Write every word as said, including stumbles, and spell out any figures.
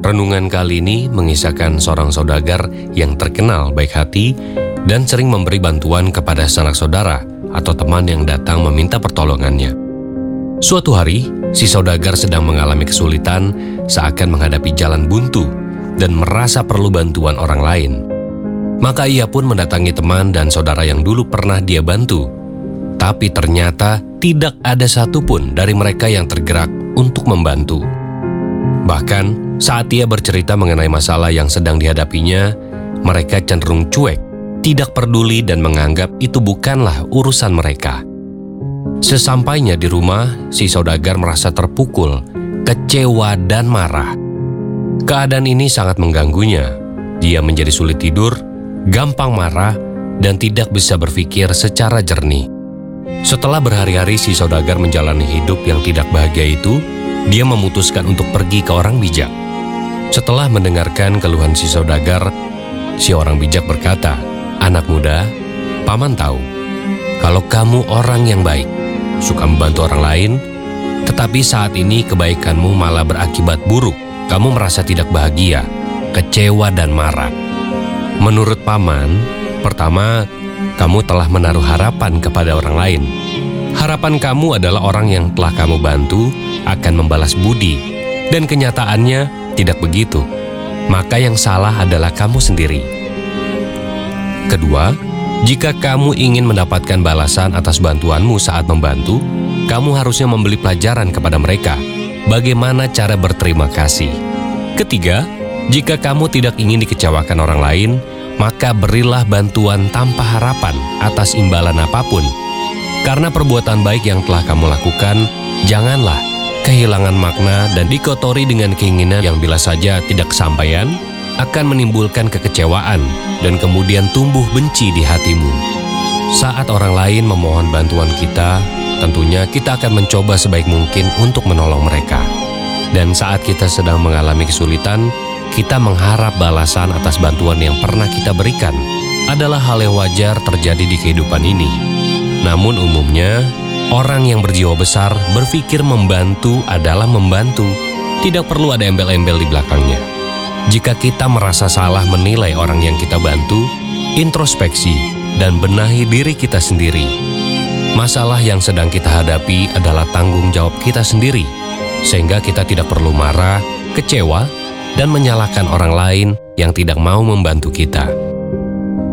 Renungan kali ini mengisahkan seorang saudagar yang terkenal baik hati dan sering memberi bantuan kepada sanak saudara atau teman yang datang meminta pertolongannya. Suatu hari, si saudagar sedang mengalami kesulitan seakan menghadapi jalan buntu dan merasa perlu bantuan orang lain. Maka ia pun mendatangi teman dan saudara yang dulu pernah dia bantu. Tapi ternyata tidak ada satupun dari mereka yang tergerak untuk membantu. Bahkan saat ia bercerita mengenai masalah yang sedang dihadapinya, mereka cenderung cuek, tidak peduli dan menganggap itu bukanlah urusan mereka. Sesampainya di rumah, si saudagar merasa terpukul, kecewa dan marah. Keadaan ini sangat mengganggunya. Dia menjadi sulit tidur, gampang marah, dan tidak bisa berpikir secara jernih. Setelah berhari-hari si saudagar menjalani hidup yang tidak bahagia itu, dia memutuskan untuk pergi ke orang bijak. Setelah mendengarkan keluhan si saudagar, si orang bijak berkata, "Anak muda, paman tahu kalau kamu orang yang baik, suka membantu orang lain, tetapi saat ini kebaikanmu malah berakibat buruk. Kamu merasa tidak bahagia, kecewa dan marah. Menurut paman, pertama, kamu telah menaruh harapan kepada orang lain. Harapan kamu adalah orang yang telah kamu bantu akan membalas budi, dan kenyataannya tidak begitu. Maka yang salah adalah kamu sendiri. Kedua, jika kamu ingin mendapatkan balasan atas bantuanmu saat membantu, kamu harusnya memberi pelajaran kepada mereka bagaimana cara berterima kasih. Ketiga, jika kamu tidak ingin dikecewakan orang lain, maka berilah bantuan tanpa harapan atas imbalan apapun. Karena perbuatan baik yang telah kamu lakukan, janganlah kehilangan makna dan dikotori dengan keinginan yang bila saja tidak kesampaian, akan menimbulkan kekecewaan dan kemudian tumbuh benci di hatimu. Saat orang lain memohon bantuan kita, tentunya kita akan mencoba sebaik mungkin untuk menolong mereka. Dan saat kita sedang mengalami kesulitan, kita mengharap balasan atas bantuan yang pernah kita berikan adalah hal yang wajar terjadi di kehidupan ini. Namun umumnya, orang yang berjiwa besar berpikir membantu adalah membantu. Tidak perlu ada embel-embel di belakangnya. Jika kita merasa salah menilai orang yang kita bantu, introspeksi dan benahi diri kita sendiri. Masalah yang sedang kita hadapi adalah tanggung jawab kita sendiri, sehingga kita tidak perlu marah, kecewa, dan menyalahkan orang lain yang tidak mau membantu kita.